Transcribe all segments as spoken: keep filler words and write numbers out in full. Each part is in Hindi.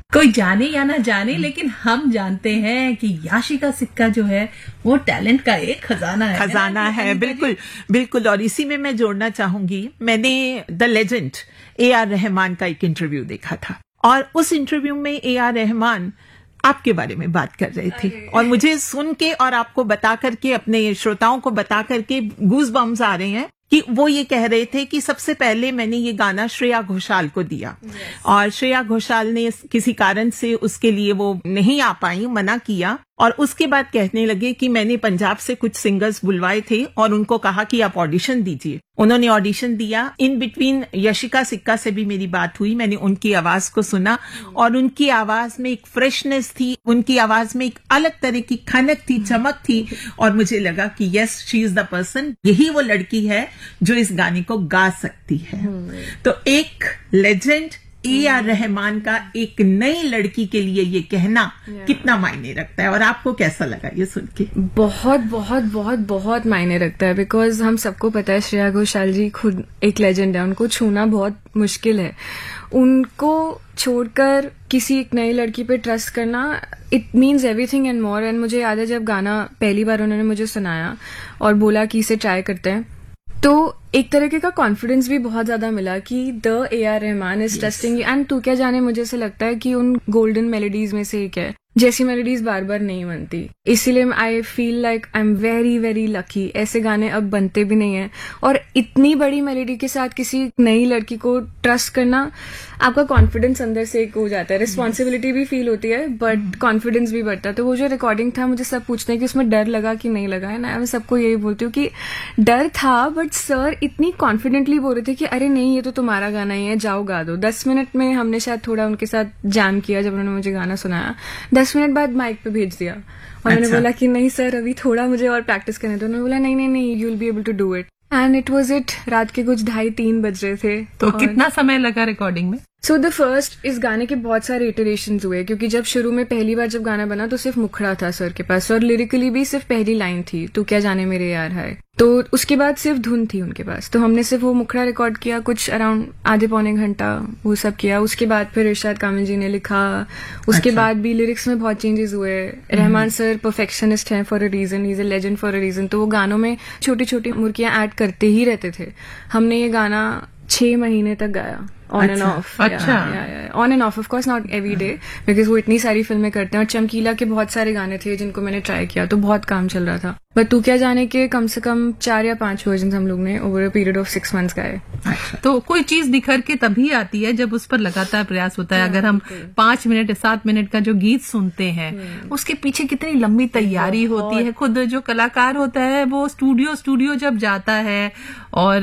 कोई जाने या ना जाने, लेकिन हम जानते हैं कि याशिका सिक्का जो है वो टैलेंट का एक खजाना है। खजाना है, बिल्कुल बिल्कुल। और इसी में मैं जोड़ना चाहूंगी, मैंने the legend A R Rahman का एक इंटरव्यू देखा था, और उस इंटरव्यू में ए आर रहमान आपके बारे में बात कर रहे थे, और मुझे सुन के और आपको बता करके, अपने श्रोताओं को बता करके गूज बम्स आ रहे हैं कि वो ये कह रहे थे कि सबसे पहले मैंने ये गाना श्रेया घोषाल को दिया, yes. और श्रेया घोषाल ने किसी कारण से उसके लिए वो नहीं आ पाई, मना किया, और उसके बाद कहने लगे कि मैंने पंजाब से कुछ सिंगर्स बुलवाए थे और उनको कहा कि आप ऑडिशन दीजिए। उन्होंने ऑडिशन दिया। इन बिटवीन यशिका सिक्का से भी मेरी बात हुई, मैंने उनकी आवाज को सुना, और उनकी आवाज में एक फ्रेशनेस थी, उनकी आवाज में एक अलग तरह की खनक थी, चमक थी, और मुझे लगा कि yes, she is the person, यही वो लड़की है जो इस गाने को गा सकती है। तो एक लेजेंड ए आर रहमान का एक नई लड़की के लिए ये कहना yeah. कितना मायने रखता है, और आपको कैसा लगा ये सुन के? बहुत बहुत बहुत बहुत मायने रखता है, बिकॉज हम सबको पता है श्रेया घोषाल जी खुद एक लेजेंड है, उनको छूना बहुत मुश्किल है। उनको छोड़कर किसी एक नई लड़की पे ट्रस्ट करना, it means everything and more. And मुझे याद है जब गाना पहली बार उन्होंने मुझे सुनाया और बोला कि इसे ट्राई करते हैं, तो एक तरीके का कॉन्फिडेंस भी बहुत ज्यादा मिला कि the A R Rahman is trusting. And तू क्या जाने, मुझे ऐसा लगता है कि उन गोल्डन मेलोडीज में से एक है, जैसी मेलोडीज बार बार नहीं बनती, इसीलिए I feel like I am very very lucky. ऐसे गाने अब बनते भी नहीं है, और इतनी बड़ी मेलोडी के साथ किसी नई लड़की को ट्रस्ट करना, आपका कॉन्फिडेंस अंदर से एक हो जाता है, रिस्पॉन्सिबिलिटी भी फील होती है, बट कॉन्फिडेंस भी बढ़ता है। तो वो जो रिकॉर्डिंग था, मुझे सब पूछते हैं कि उसमें डर लगा कि नहीं लगा है ना, मैं सबको यही बोलती हूँ कि डर था, बट सर इतनी कॉन्फिडेंटली बोल रहे थे कि अरे नहीं, ये तो तुम्हारा गाना ही है, जाओ गा दो। दस मिनट में हमने शायद थोड़ा उनके साथ जैम किया, जब उन्होंने मुझे गाना सुनाया, दस मिनट बाद माइक पे भेज दिया, और मैंने बोला कि नहीं सर, अभी थोड़ा मुझे और प्रैक्टिस करने दो। उन्होंने बोला नहीं नहीं नहीं, you will be able to do it. And it was it. रात के कुछ ढाई तीन बज रहे थे। तो कितना समय लगा रिकॉर्डिंग में? सो द फर्स्ट, इस गाने के बहुत सारे इटरेशंस हुए, क्योंकि जब शुरू में पहली बार जब गाना बना तो सिर्फ मुखड़ा था सर के पास, और लिरिकली भी सिर्फ पहली लाइन थी, तू क्या जाने मेरे यार है। तो उसके बाद सिर्फ धुन थी उनके पास, तो हमने सिर्फ वो मुखड़ा रिकॉर्ड किया, कुछ अराउंड आधे पौने घंटा वो सब किया। उसके बाद फिर इरशाद कामिल जी ने लिखा, उसके अच्छा। बाद भी लिरिक्स में बहुत चेंजेस हुए। रहमान सर परफेक्शनिस्ट हैं for a reason, he is a legend for a reason, तो वो गानों में छोटी छोटी मुर्कियां ऐड करते ही रहते थे। हमने ये गाना छह महीने तक गाया, ऑन एंड ऑफ। अच्छा, on end of, of course not every day, because वो इतनी सारी फिल्में करते हैं, और चमकीला के बहुत सारे गाने थे जिनको मैंने ट्राई किया, तो बहुत काम चल रहा था। बट तू क्या जाने के कम से कम चार या पांच वर्जन हम लोग ने over a period of six months गाए। तो कोई चीज निखर के तभी आती है जब उस पर लगातार प्रयास होता है। अगर हम पांच मिनट सात मिनट का जो गीत सुनते हैं, उसके पीछे कितनी लंबी तैयारी होती है। खुद जो कलाकार होता है वो स्टूडियो स्टूडियो जब जाता है, और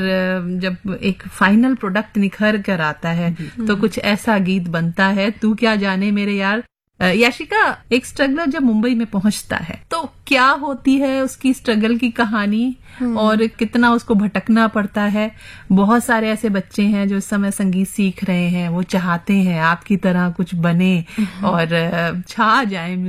जब एक फाइनल प्रोडक्ट निखर कर आता है, तो कुछ ऐसा गीत बनता है, तू क्या जाने मेरे यार। याशिका, एक स्ट्रगलर जब मुंबई में पहुंचता है तो क्या होती है उसकी स्ट्रगल की कहानी, और कितना उसको भटकना पड़ता है। बहुत सारे ऐसे बच्चे हैं जो इस समय संगीत सीख रहे हैं, वो चाहते हैं आपकी तरह कुछ बने और छा जाए